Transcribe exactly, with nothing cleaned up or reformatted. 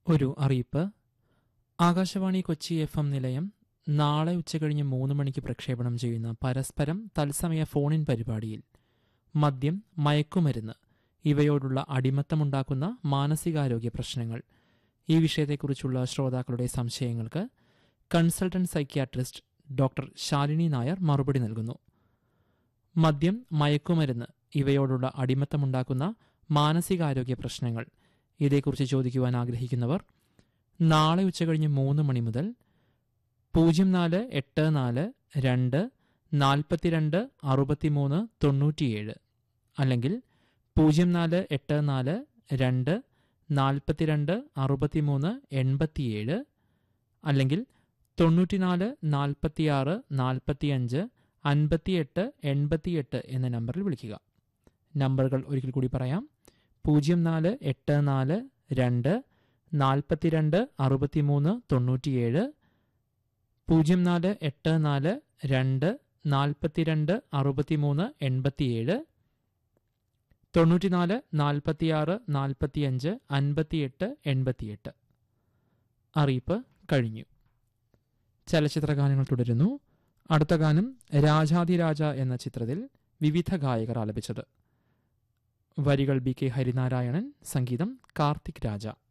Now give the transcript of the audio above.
ഒരു അറിയിപ്പ്. Akashvani Kochi F M നിലയം നാളെ ഉച്ചകഴിഞ്ഞ് മൂന്ന് മണിക്ക് പ്രക്ഷേപണം ചെയ്യുന്ന പരസ്പരം തത്സമയ ഫോണിൻ പരിപാടിയിൽ മദ്യം, മയക്കുമരുന്ന് ഇവയോടുള്ള അടിമത്തമുണ്ടാക്കുന്ന മാനസികാരോഗ്യ പ്രശ്നങ്ങൾ, ഈ വിഷയത്തെക്കുറിച്ചുള്ള ശ്രോതാക്കളുടെ സംശയങ്ങൾക്ക് consultant psychiatrist doctor Shalini Nair മറുപടി നൽകുന്നു. മദ്യം, മയക്കുമരുന്ന് ഇവയോടുള്ള അടിമത്തമുണ്ടാക്കുന്ന മാനസികാരോഗ്യ പ്രശ്നങ്ങൾ, ഇതേക്കുറിച്ച് ചോദിക്കുവാൻ ആഗ്രഹിക്കുന്നവർ നാളെ ഉച്ചകഴിഞ്ഞ് മൂന്ന് മണി മുതൽ പൂജ്യം നാല് എട്ട് നാല് രണ്ട് നാൽപ്പത്തിരണ്ട് അറുപത്തിമൂന്ന് തൊണ്ണൂറ്റിയേഴ് അല്ലെങ്കിൽ പൂജ്യം നാല് എട്ട് നാല് രണ്ട് നാൽപ്പത്തിരണ്ട് അറുപത്തിമൂന്ന് എൺപത്തിയേഴ് അല്ലെങ്കിൽ തൊണ്ണൂറ്റിനാല് നാൽപ്പത്തിയാറ് നാൽപ്പത്തിയഞ്ച് അൻപത്തിയെട്ട് എൺപത്തിയെട്ട് എന്ന നമ്പറിൽ വിളിക്കുക. നമ്പറുകൾ ഒരിക്കൽ കൂടി പറയാം. പൂജ്യം നാല് എട്ട് നാല് രണ്ട് നാൽപ്പത്തിരണ്ട് അറുപത്തിമൂന്ന് തൊണ്ണൂറ്റിയേഴ്, പൂജ്യം നാല് എട്ട് നാല് രണ്ട് നാൽപ്പത്തിരണ്ട് അറുപത്തിമൂന്ന് എൺപത്തിയേഴ്, തൊണ്ണൂറ്റിനാല് നാൽപ്പത്തിയാറ് നാൽപ്പത്തിയഞ്ച് അൻപത്തിയെട്ട് എൺപത്തിയെട്ട്. അറിയിപ്പ് കഴിഞ്ഞു. ചലച്ചിത്ര ഗാനങ്ങൾ തുടരുന്നു. അടുത്ത ഗാനം രാജാധിരാജ എന്ന ചിത്രത്തിൽ വിവിധ ഗായകർ ആലപിച്ചത്. വരികൾ ബി കെ ഹരിനാരായണൻ, സംഗീതം കാർത്തിക് രാജ.